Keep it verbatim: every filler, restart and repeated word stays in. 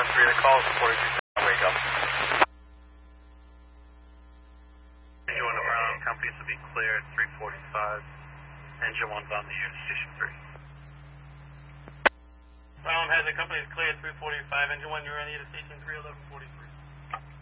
one three, the call is reported to wake up. Engine one to Brown, companies to be clear at three forty-five. Engine one's on the unit, station three. Brown has a company is clear at three forty-five. Engine one, you're on the station three, eleven forty-three.